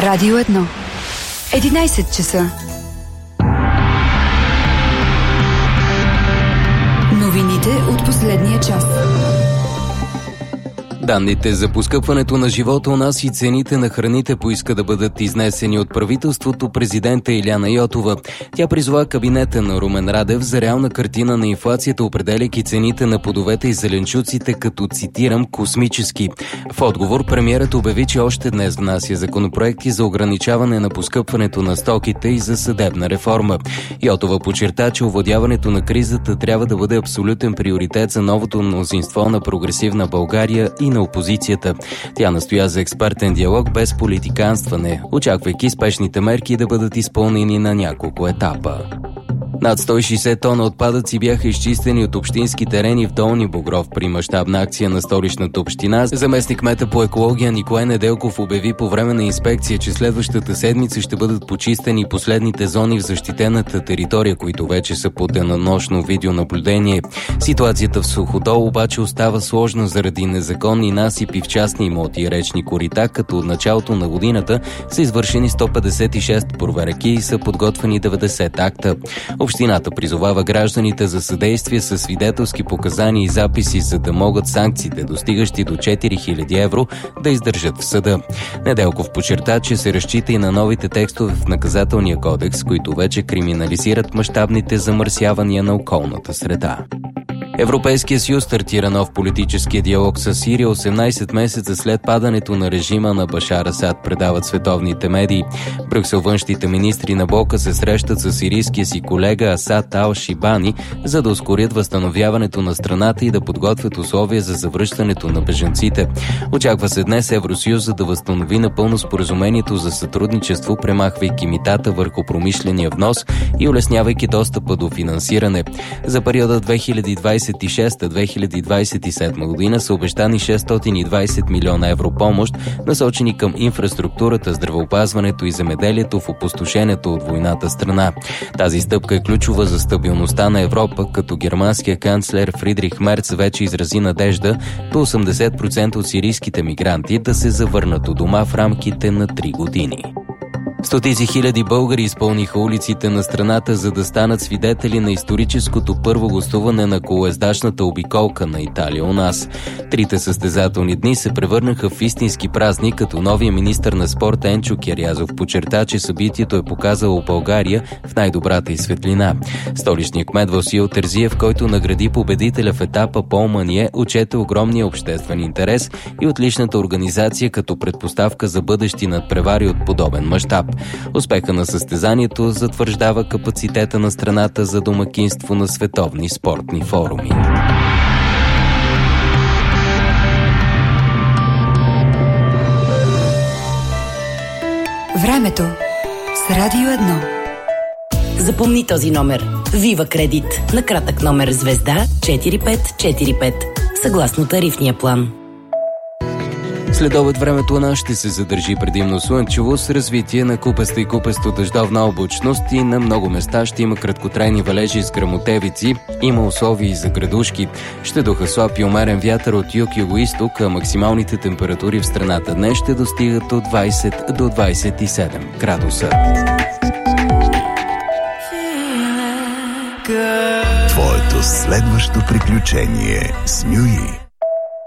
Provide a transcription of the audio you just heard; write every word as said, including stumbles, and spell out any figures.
Радио едно. единайсет часа. Новините от последния час. Данните за поскъпването на живота у нас и цените на храните поиска да бъдат изнесени от правителството президента Илияна Йотова. Тя призова кабинета на Румен Радев за реална картина на инфлацията, определяйки цените на плодовете и зеленчуците като, цитирам, космически. В отговор премиерът обяви, че още днес внася законопроекти за ограничаване на поскъпването на стоките и за съдебна реформа. Йотова подчерта, че овладяването на кризата трябва да бъде абсолютен приоритет за новото мнозинство на Прогресивна България и на опозицията. Тя настоя за експертен диалог без политиканстване, очаквайки спешните мерки да бъдат изпълнени на няколко етапа. Над сто и шейсет тона отпадъци бяха изчистени от общински терени в Долни Богров при мащабна акция на Столичната община. Заместник-кмета по екология Николай Неделков обяви по време на инспекция, че следващата седмица ще бъдат почистени последните зони в защитената територия, които вече са под денонощно видеонаблюдение. Ситуацията в Суходол обаче остава сложна заради незаконни насипи в частни имоти и речни корита, като от началото на годината са извършени сто петдесет и шест проверки и са подготвени деветдесет акта. Общината призовава гражданите за съдействие със свидетелски показания и записи, за да могат санкциите, достигащи до четири хиляди евро, да издържат в съда. Неделков подчерта, че се разчита и на новите текстове в наказателния кодекс, които вече криминализират мащабните замърсявания на околната среда. Европейския съюз стартира нов политически диалог с Сирия осемнайсет месеца след падането на режима на Башар Асад, предават световните медии. Брюксел външните министри на блока се срещат с сирийския си колега Асад Ал-Шибани, за да ускорят възстановяването на страната и да подготвят условия за завръщането на бежанците. Очаква се днес Евросъюз да възстанови напълно споразумението за сътрудничество, премахвайки митата върху промишления внос и улеснявайки достъпа до финансиране. За периода две хиляди двайсет и шеста - две хиляди двайсет и седма година са обещани шестстотин и двайсет милиона евро помощ, насочени към инфраструктурата, здравеопазването и земеделието в опустошението от войната страна. Тази стъпка е ключова за стабилността на Европа, като германския канцлер Фридрих Мерц вече изрази надежда до осемдесет процента от сирийските мигранти да се завърнат у дома в рамките на три години. Стотици хиляди българи изпълниха улиците на страната, за да станат свидетели на историческото първо гостуване на колоездачната обиколка на Италия у нас. Трите състезателни дни се превърнаха в истински празник, като новия министър на спорта Енчо Кирязов подчерта, че събитието е показало България в най-добрата й светлина. Столичният кмет Васил Терзиев, който награди победителя в етапа Пол Мание, отчете огромния обществен интерес и отличната организация като предпоставка за бъдещи надпревари от подобен мащаб. Успеха на състезанието затвърждава капацитета на страната за домакинство на световни спортни форуми. Времето с Радио едно. Запомни този номер. Вива Кредит. На кратък номер звезда четири пет четири пет. Съгласно тарифния план. След обед времето у нас ще се задържи предимно слънчево с развитие на купеста и купесто дъждовна облачност и на много места ще има краткотрайни валежи с гръмотевици, има условия и за градушки. Ще духа слаб и умерен вятър от юг-юго-исток, а максималните температури в страната днес ще достигат от двайсет до двайсет и седем градуса. Твоето следващо приключение с Нюи.